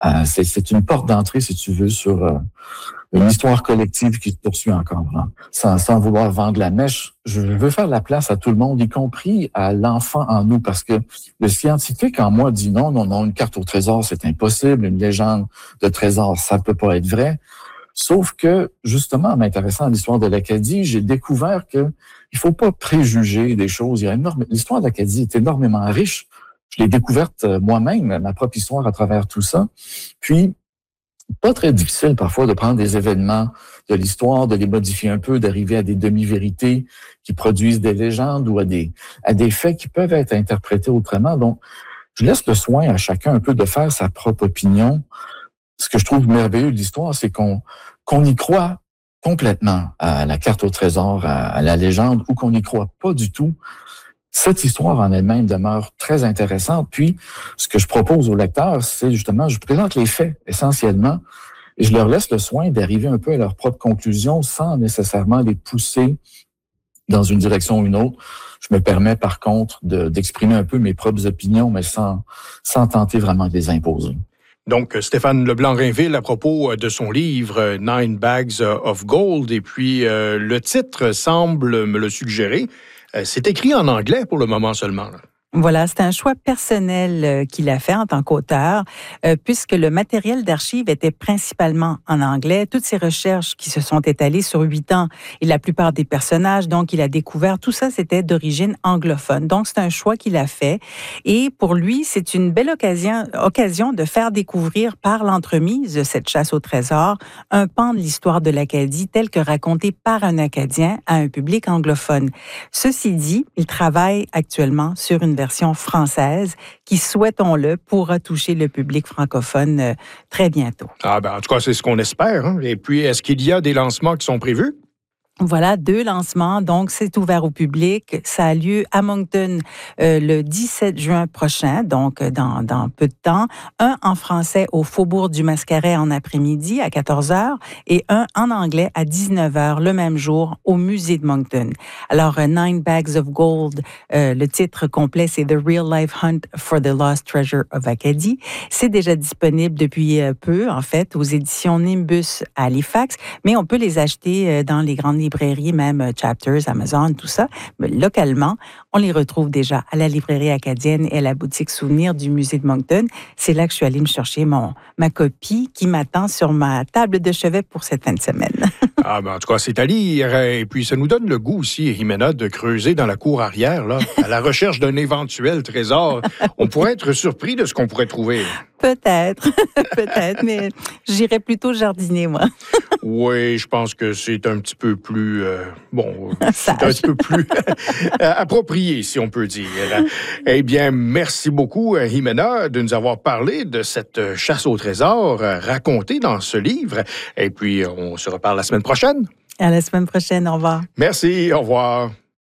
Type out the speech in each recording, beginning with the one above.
C'est une porte d'entrée, si tu veux, sur une histoire collective qui se poursuit encore. Hein. Sans vouloir vendre la mèche, je veux faire la place à tout le monde, y compris à l'enfant en nous, parce que le scientifique en moi dit non, une carte au trésor, c'est impossible, une légende de trésor, ça peut pas être vrai. Sauf que, justement, en m'intéressant à l'histoire de l'Acadie, j'ai découvert que il faut pas préjuger des choses. L'histoire de l'Acadie est énormément riche. Je l'ai découverte moi-même, ma propre histoire à travers tout ça. Puis, pas très difficile parfois de prendre des événements de l'histoire, de les modifier un peu, d'arriver à des demi-vérités qui produisent des légendes ou à des faits qui peuvent être interprétés autrement. Donc, je laisse le soin à chacun un peu de faire sa propre opinion. Ce que je trouve merveilleux de l'histoire, c'est qu'on y croit complètement à la carte au trésor, à la légende, ou qu'on n'y croit pas du tout. Cette histoire en elle-même demeure très intéressante. Puis, ce que je propose aux lecteurs, c'est justement, je présente les faits essentiellement, et je leur laisse le soin d'arriver un peu à leur propre conclusion sans nécessairement les pousser dans une direction ou une autre. Je me permets par contre d'exprimer un peu mes propres opinions, mais sans tenter vraiment de les imposer. Donc, Stéphane Leblanc-Rainville, à propos de son livre « Nine Bags of Gold », et puis le titre semble me le suggérer. C'est écrit en anglais pour le moment seulement, là. Voilà, c'est un choix personnel qu'il a fait en tant qu'auteur, puisque le matériel d'archives était principalement en anglais. Toutes ses recherches qui se sont étalées sur 8 ans et la plupart des personnages, donc il a découvert, tout ça c'était d'origine anglophone. Donc c'est un choix qu'il a fait. Et pour lui, c'est une belle occasion de faire découvrir par l'entremise de cette chasse au trésor un pan de l'histoire de l'Acadie tel que raconté par un Acadien à un public anglophone. Ceci dit, il travaille actuellement sur une version française qui, souhaitons-le, pourra toucher le public francophone très bientôt. En tout cas, c'est ce qu'on espère. Hein? Et puis, est-ce qu'il y a des lancements qui sont prévus? Voilà, 2 lancements. Donc, c'est ouvert au public. Ça a lieu à Moncton le 17 juin prochain, donc dans peu de temps. Un en français au Faubourg du Mascaret en après-midi à 14h et un en anglais à 19h le même jour au Musée de Moncton. Alors, Nine Bags of Gold, le titre complet, c'est The Real Life Hunt for the Lost Treasure of Acadie. C'est déjà disponible depuis peu, en fait, aux éditions Nimbus à Halifax, mais on peut les acheter dans les grandes librairies, même Chapters, Amazon, tout ça. Mais localement, on les retrouve déjà à la librairie acadienne et à la boutique souvenir du musée de Moncton. C'est là que je suis allée me chercher ma copie qui m'attend sur ma table de chevet pour cette fin de semaine. En tout cas, c'est à lire. Et puis, ça nous donne le goût aussi, Jimena, de creuser dans la cour arrière, là, à la recherche d'un éventuel trésor. On pourrait être surpris de ce qu'on pourrait trouver. Peut-être, mais j'irais plutôt jardiner, moi. Oui, je pense que c'est un petit peu plus, c'est un petit peu plus approprié, si on peut dire. Eh bien, merci beaucoup, Jimena, de nous avoir parlé de cette chasse au trésor racontée dans ce livre. Et puis, on se reparle la semaine prochaine. À la semaine prochaine, au revoir. Merci, au revoir.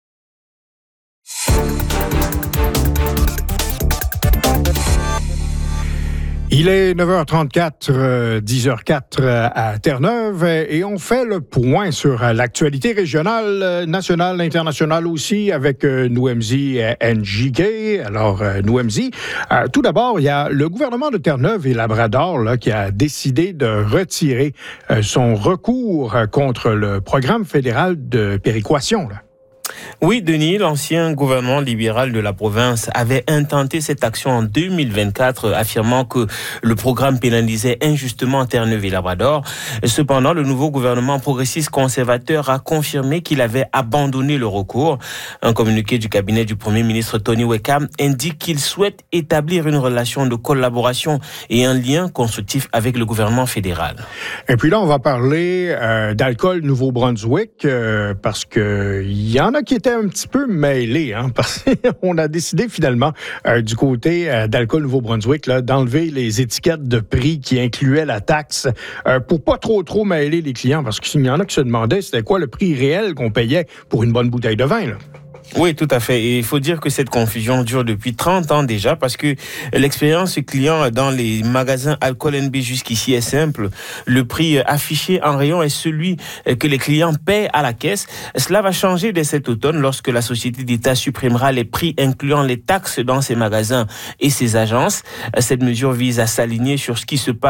Il est 9h34, 10h04 à Terre-Neuve et on fait le point sur l'actualité régionale, nationale, internationale aussi avec Nouemzi Njike. Alors, Nouemzi, tout d'abord, il y a le gouvernement de Terre-Neuve et Labrador là, qui a décidé de retirer son recours contre le programme fédéral de péréquation, là. Oui, Denis, l'ancien gouvernement libéral de la province avait intenté cette action en 2024, affirmant que le programme pénalisait injustement Terre-Neuve et Labrador. Cependant, le nouveau gouvernement progressiste conservateur a confirmé qu'il avait abandonné le recours. Un communiqué du cabinet du Premier ministre Tony Wekam indique qu'il souhaite établir une relation de collaboration et un lien constructif avec le gouvernement fédéral. Et puis là, on va parler d'Alcool Nouveau-Brunswick parce qu'il y en a qui étaient un petit peu mêlés, hein, parce qu'on a décidé finalement du côté d'Alcool Nouveau-Brunswick là, d'enlever les étiquettes de prix qui incluaient la taxe pour pas trop mêler les clients, parce qu'il y en a qui se demandaient c'était quoi le prix réel qu'on payait pour une bonne bouteille de vin, là. Oui, tout à fait. Et il faut dire que cette confusion dure depuis 30 ans déjà parce que l'expérience client dans les magasins Alcool NB jusqu'ici est simple. Le prix affiché en rayon est celui que les clients paient à la caisse. Cela va changer dès cet automne lorsque la Société d'État supprimera les prix incluant les taxes dans ses magasins et ses agences. Cette mesure vise à s'aligner sur ce qui se passe